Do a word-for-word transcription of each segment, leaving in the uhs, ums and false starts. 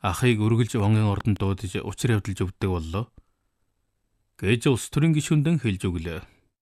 ахыг үргэлж вангийн ордонд дуудаж учир явдалж өгдөг боллоо. Гэж улс төрийн гишүүндэн хэлж өглөө.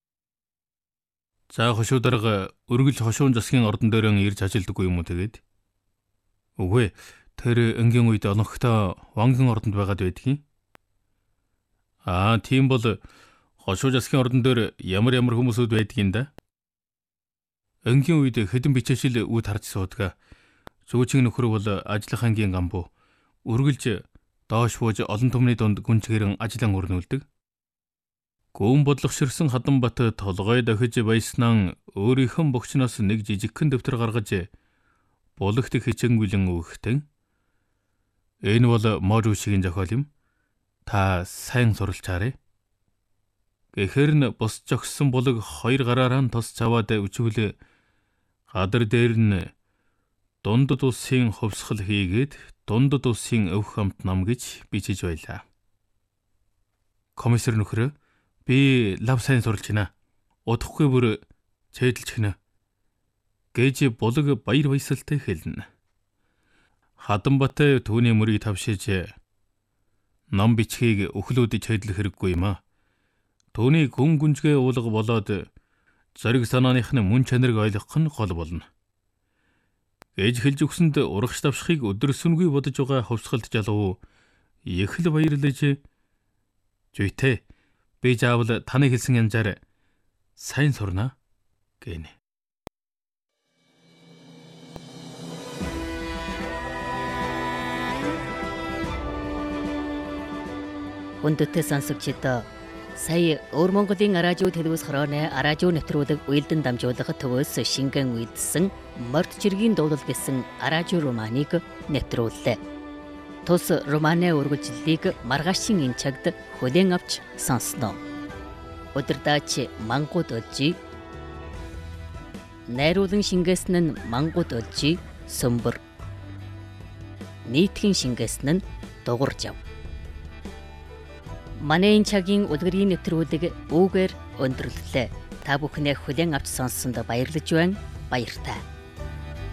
За хошуу дарга үргэлж хошуун засгийн ордон дээр ирж ажилдаггүй юм уу тэгээд? Үгүй, тэр энгийн үед оногтой вангийн ордонд байгаад байдгийн. Аа, тийм бол хошуу засгийн ордон дээр ямар ямар хүмүүсүүд байдгийн да? Энгийн үед хэдэн бичээшил үүд харж суудаг. Зүүчийн нөхөр бол ажлах ангийн гамбуу. Үргэлж доош бууж олон түмний дунд гүнчгэрэн ажлан өрнүүлдэг. Гүн бодлогоширсан Хаданбат толгой дахиж баяснан өөрийнхөө богчноос нэг жижигхэн дэвтэр гаргаж булэгт хичээнгүлэн өгөхтэн. Энэ бол мод үшигийн зохиол юм. Та сайн суралцаарай. Гэхэр нь бус жогссон булаг хоёр гараараа тос цаваад өчвөл гадар дээр нь дундад улсын хувьсгал хийгээд дундад улсын өвх хамт нам гэж бичиж байлаа. Комиссар нөхрөө, би лав сайн суралж байна. Удахгүй бүр цээдэлж гинэ. Гэж булаг баяр баясгалтай хэлнэ. Хаданбат түүний мөрийг тавшиж нам бичгийг өхлөөд цээдлэх хэрэггүй юм а. Түүний гүн гүнжгээ уулга болоод зориг санааных нь мөн чанарыг ойлгох нь гол болно. Гэж хэлж өгсөнд урагш давшихыг өдөрсөнгүй бодож байгаа хувьсгалт залуу их л баярлаж, "Зүйтэй, би заавал таны хэлсэн янзаар сайн сурнаа" гэнэ. Хүндэтгэл сонсогчдоо сая Өвөр Монголын радио телевиз хорооны радио нэвтрүүлэг уялдан дамжуулах төвөөс шингэн үйлдсэн Морд жиргийн дуулал гэсэн радио романыг нэвтрүүллээ. Тус романы үргэлжлэлийг маргаашийн энэ цагт хүлээн авч сонсноо. Өдөрдаач мангууд олжи. Найруулан шингээсэн нь мангууд олжи сөмбөр. Нийтхэн шингээсэн нь дугур жав. Манай энэ цагийн үлгэрийн нэвтрүүлэг үүгээр өндөрлөлөө. Та бүхнээ хүлээн авч сонссонд баярлаж байна. Баяртай.